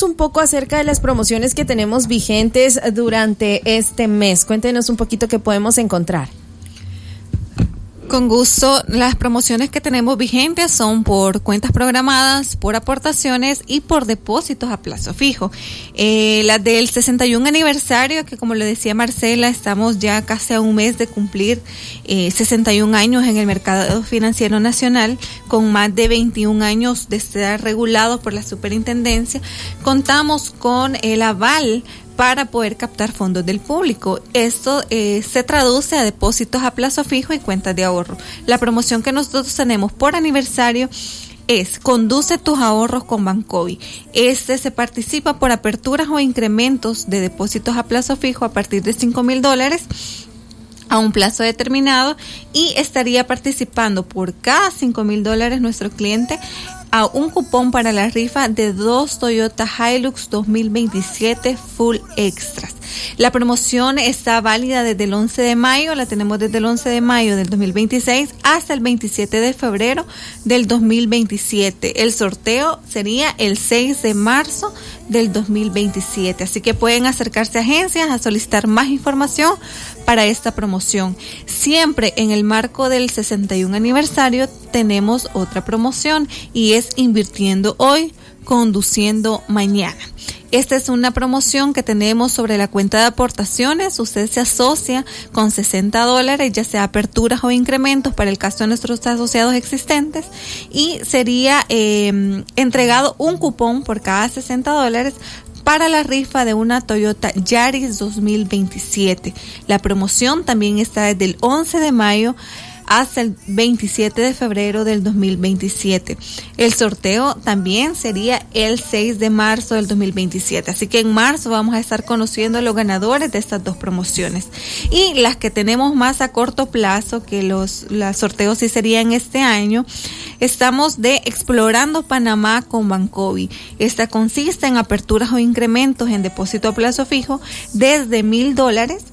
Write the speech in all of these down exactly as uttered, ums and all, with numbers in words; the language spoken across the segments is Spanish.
un poco acerca de las promociones que tenemos vigentes durante este mes. Cuéntenos un poquito qué podemos encontrar. Con gusto, las promociones que tenemos vigentes son por cuentas programadas, por aportaciones y por depósitos a plazo fijo. Eh, las del sesenta y un aniversario, que como le decía Marcela, estamos ya casi a un mes de cumplir eh, sesenta y un años en el mercado financiero nacional, con más de veintiún años de estar regulados por la superintendencia. Contamos con el aval para poder captar fondos del público. Esto eh, se traduce a depósitos a plazo fijo y cuentas de ahorro. La promoción que nosotros tenemos por aniversario es Conduce tus ahorros con Bancovi. Este se participa por aperturas o incrementos de depósitos a plazo fijo a partir de cinco mil dólares a un plazo determinado, y estaría participando por cada cinco mil dólares nuestro cliente a un cupón para la rifa de dos Toyota Hilux dos mil veintisiete Full Extras. La promoción está válida desde el once de mayo, la tenemos desde el once de mayo del dos mil veintiséis hasta el veintisiete de febrero del dos mil veintisiete. El sorteo sería el seis de marzo del dos mil veintisiete, así que pueden acercarse a agencias a solicitar más información para esta promoción. Siempre en el marco del sesenta y un aniversario tenemos otra promoción, y es Invirtiendo hoy, conduciendo mañana. Esta es una promoción que tenemos sobre la cuenta de aportaciones. Usted se asocia con sesenta dólares, ya sea aperturas o incrementos para el caso de nuestros asociados existentes, y sería eh, entregado un cupón por cada sesenta dólares para la rifa de una Toyota Yaris dos mil veintisiete. La promoción también está desde el once de mayo hasta el veintisiete de febrero del dos mil veintisiete. El sorteo también sería el seis de marzo del dos mil veintisiete. Así que en marzo vamos a estar conociendo a los ganadores de estas dos promociones. Y las que tenemos más a corto plazo, que los, los sorteos sí serían este año, estamos de Explorando Panamá con Bancovi. Esta consiste en aperturas o incrementos en depósito a plazo fijo desde mil dólares.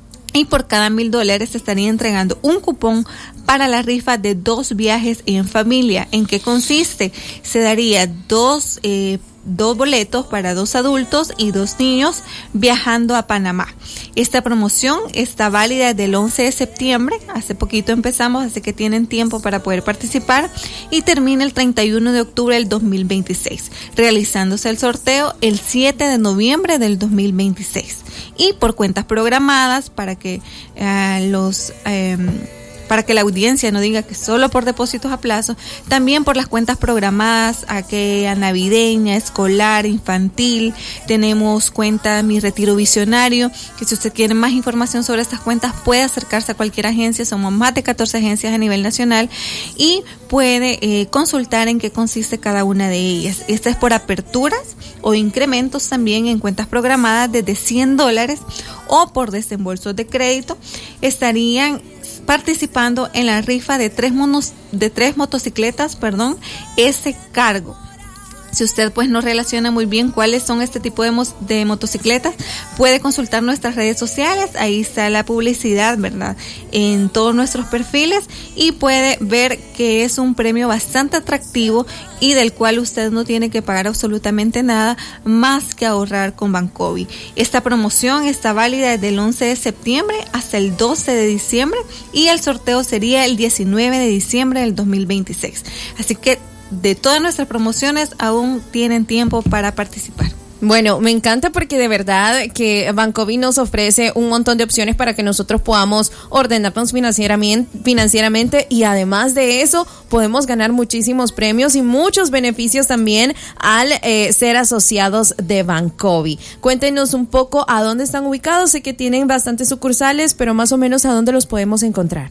Y por cada mil dólares se estaría entregando un cupón para la rifa de dos viajes en familia. ¿En qué consiste? Se daría dos, eh, dos boletos para dos adultos y dos niños viajando a Panamá. Esta promoción está válida desde el once de septiembre. Hace poquito empezamos, así que tienen tiempo para poder participar, y termina el treinta y uno de octubre del dos mil veintiséis, realizándose el sorteo el siete de noviembre del dos mil veintiséis. Y por cuentas programadas, para que uh, los eh, para que la audiencia no diga que solo por depósitos a plazo, también por las cuentas programadas, aquella navideña, escolar, infantil. Tenemos cuenta Mi Retiro Visionario, que si usted quiere más información sobre estas cuentas puede acercarse a cualquier agencia. Somos más de catorce agencias a nivel nacional, y puede eh, consultar en qué consiste cada una de ellas. Esta es por aperturas o incrementos también en cuentas programadas desde cien dólares, o por desembolsos de crédito. Estarían participando en la rifa de tres monos, de tres motocicletas, perdón, ese cargo. Si usted pues no relaciona muy bien cuáles son este tipo de, mos- de motocicletas, puede consultar nuestras redes sociales. Ahí está la publicidad, ¿verdad?, en todos nuestros perfiles, y puede ver que es un premio bastante atractivo y del cual usted no tiene que pagar absolutamente nada más que ahorrar con Bancovi. Esta promoción está válida desde el once de septiembre hasta el doce de diciembre, y el sorteo sería el diecinueve de diciembre del dos mil veintiséis. Así que de todas nuestras promociones aún tienen tiempo para participar. Bueno, me encanta porque de verdad que Bancovi nos ofrece un montón de opciones para que nosotros podamos ordenarnos financieramente, financieramente y además de eso podemos ganar muchísimos premios y muchos beneficios también al eh, ser asociados de Bancovi. Cuéntenos un poco a dónde están ubicados. Sé que tienen bastantes sucursales, pero más o menos a dónde los podemos encontrar.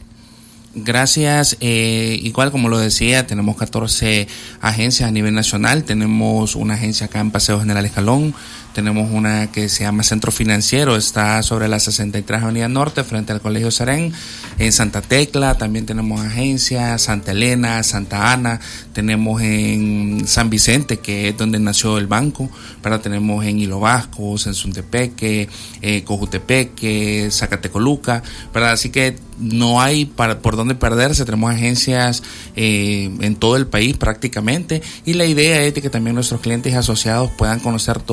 Gracias. Eh, igual como lo decía, tenemos catorce agencias a nivel nacional. Tenemos una agencia acá en Paseo General Escalón. Tenemos una que se llama Centro Financiero, está sobre la sesenta y tres Avenida Norte, frente al Colegio Serén. En Santa Tecla también tenemos agencias, Santa Elena, Santa Ana. Tenemos en San Vicente, que es donde nació el banco, pero tenemos en Hilo Vasco, en Suntepeque, eh, Cojutepeque, Zacatecoluca, ¿verdad? Así que no hay para, por dónde perderse. Tenemos agencias eh, en todo el país prácticamente, y la idea es de que también nuestros clientes y asociados puedan conocer todo